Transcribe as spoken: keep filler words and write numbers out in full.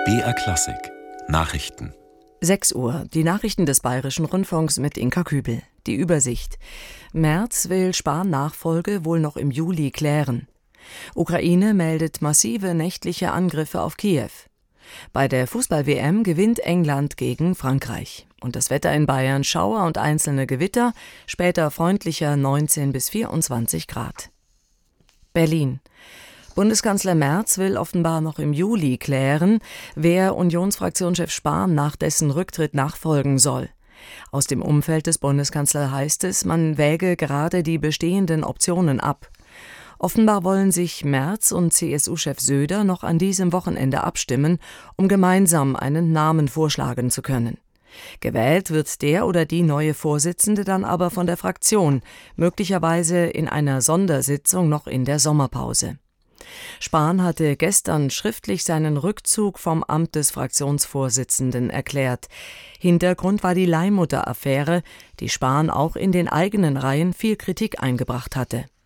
B R Klassik Nachrichten. sechs Uhr, die Nachrichten des Bayerischen Rundfunks mit Inka Kübel. Die Übersicht. Merz will Spahn-Nachfolge wohl noch im Juli klären. Ukraine meldet massive nächtliche Angriffe auf Kiew. Bei der Fußball-W M gewinnt England gegen Frankreich. Und das Wetter in Bayern: Schauer und einzelne Gewitter, später freundlicher neunzehn bis vierundzwanzig Grad. Berlin. Bundeskanzler Merz will offenbar noch im Juli klären, wer Unionsfraktionschef Spahn nach dessen Rücktritt nachfolgen soll. Aus dem Umfeld des Bundeskanzlers heißt es, man wäge gerade die bestehenden Optionen ab. Offenbar wollen sich Merz und C S U-Chef Söder noch an diesem Wochenende abstimmen, um gemeinsam einen Namen vorschlagen zu können. Gewählt wird der oder die neue Vorsitzende dann aber von der Fraktion, möglicherweise in einer Sondersitzung noch in der Sommerpause. Spahn hatte gestern schriftlich seinen Rückzug vom Amt des Fraktionsvorsitzenden erklärt. Hintergrund war die Leihmutter-Affäre, die Spahn auch in den eigenen Reihen viel Kritik eingebracht hatte.